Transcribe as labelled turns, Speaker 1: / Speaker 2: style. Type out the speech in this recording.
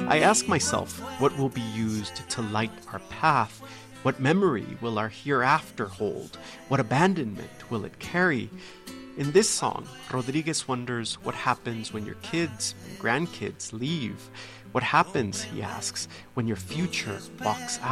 Speaker 1: I ask myself, what will be used to light our path? What memory will our hereafter hold? What abandonment will it carry? In this song, Rodriguez wonders what happens when your kids and grandkids leave. What happens, he asks, when your future walks out?